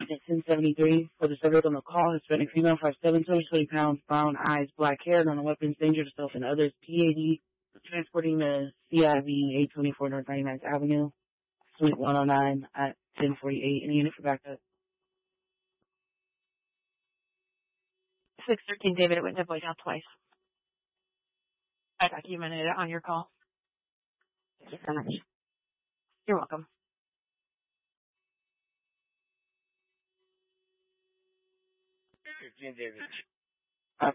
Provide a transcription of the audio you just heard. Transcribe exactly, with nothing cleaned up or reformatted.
At ten seventy-three, for the subject on the call, Hispanic female, five seven, twenty pounds, brown eyes, black hair, non weapons, danger to self and others, P A D, transporting the C I V eight twenty-four North ninety-ninth Avenue, Suite one oh nine at ten forty-eight. Any unit for backup? six thirteen, David, it went to voicemail twice. I documented it on your call. Thank you so much. You're welcome. fifteen, David.